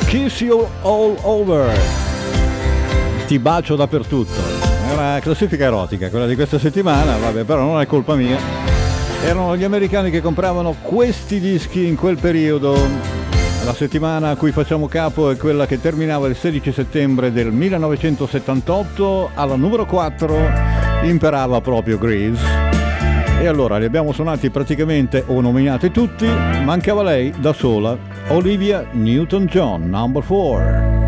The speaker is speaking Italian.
Kiss You All Over, ti bacio dappertutto. È una classifica erotica quella di questa settimana, vabbè, però non è colpa mia. Erano gli americani che compravano questi dischi in quel periodo. La settimana a cui facciamo capo è quella che terminava il 16 settembre del 1978. Alla numero 4 imperava proprio Grease. E allora li abbiamo suonati praticamente o nominati tutti, mancava lei da sola, Olivia Newton-John, number 4.